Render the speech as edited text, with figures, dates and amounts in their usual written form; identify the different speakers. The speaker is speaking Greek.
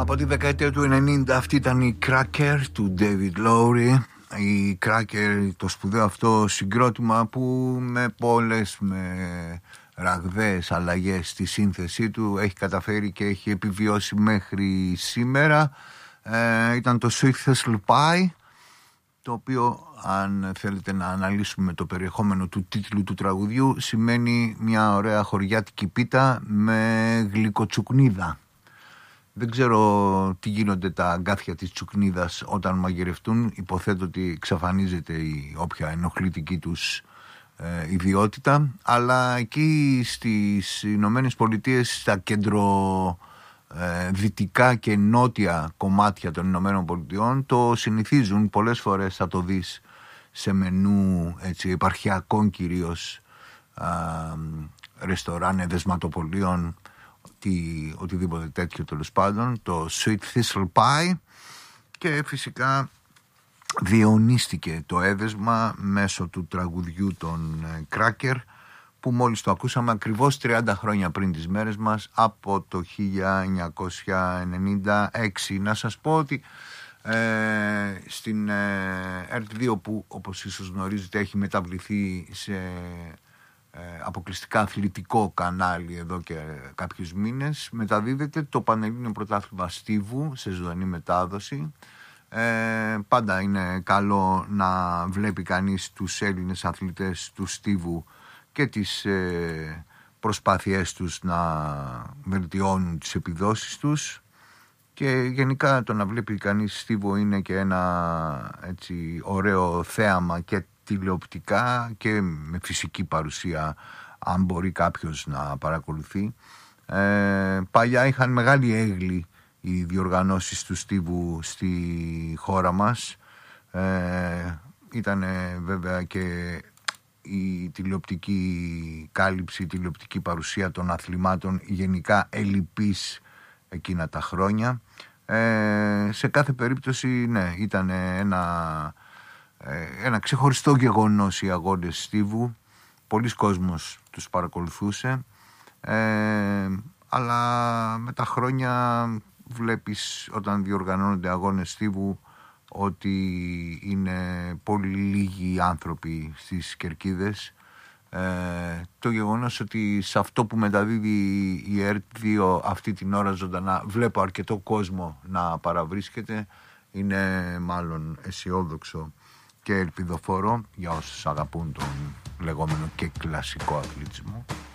Speaker 1: Από τη δεκαετία του 90 αυτή ήταν η Cracker του David Lowry. Η Cracker, το σπουδαίο αυτό συγκρότημα που με πολλές ραγδαίες αλλαγές στη σύνθεσή του έχει καταφέρει και έχει επιβιώσει μέχρι σήμερα. Ήταν το Sweet Thistle Pie, το οποίο, αν θέλετε να αναλύσουμε το περιεχόμενο του τίτλου του τραγουδιού, σημαίνει μια ωραία χωριάτικη πίτα με γλυκοτσουκνίδα. Δεν ξέρω τι γίνονται τα αγκάθια της τσουκνίδας όταν μαγειρευτούν. Υποθέτω ότι εξαφανίζεται η όποια ενοχλητική τους ιδιότητα. Αλλά εκεί στις Ηνωμένες Πολιτείες, στα κεντροδυτικά και νότια κομμάτια των Ηνωμένων Πολιτειών, το συνηθίζουν. Πολλές φορές θα το δεις σε μενού επαρχιακών κυρίως ρεστοράν εδεσματοπολίων, οτιδήποτε τέτοιο τέλος πάντων, το Sweet Thistle Pie. Και φυσικά διαιωνίστηκε το έδεσμα μέσω του τραγουδιού των Cracker, που μόλις το ακούσαμε ακριβώς 30 χρόνια πριν τις μέρες μας, από το 1996. Να σας πω ότι στην ΕΡΤ2, που όπως ίσως γνωρίζετε έχει μεταβληθεί σε αποκλειστικά αθλητικό κανάλι εδώ και κάποιους μήνες, μεταδίδεται το Πανελλήνιο Πρωτάθλημα Στίβου σε ζωντανή μετάδοση. Πάντα είναι καλό να βλέπει κανείς τους Έλληνες αθλητές του Στίβου και τις προσπάθειές τους να βελτιώνουν τις επιδόσεις τους, και γενικά το να βλέπει κανείς Στίβο είναι και ένα ωραίο θέαμα και τηλεοπτικά και με φυσική παρουσία, αν μπορεί κάποιος να παρακολουθεί. Παλιά είχαν μεγάλη έγκλη οι διοργανώσεις του Στίβου στη χώρα μας. Ήταν βέβαια και η τηλεοπτική κάλυψη, η τηλεοπτική παρουσία των αθλημάτων γενικά ελλειπής εκείνα τα χρόνια. Σε κάθε περίπτωση, ναι, ήταν ένα ξεχωριστό γεγονός οι αγώνες Στίβου. Πολλοί κόσμος τους παρακολουθούσε, αλλά με τα χρόνια βλέπεις, όταν διοργανώνονται αγώνες Στίβου, ότι είναι πολύ λίγοι άνθρωποι στις κερκίδες. Το γεγονός ότι σε αυτό που μεταδίδει η ΕΡΤ2 αυτή την ώρα ζωντανά βλέπω αρκετό κόσμο να παραβρίσκεται, είναι μάλλον αισιόδοξο και ελπιδοφόρο για όσους αγαπούν τον λεγόμενο και κλασικό αθλητισμό.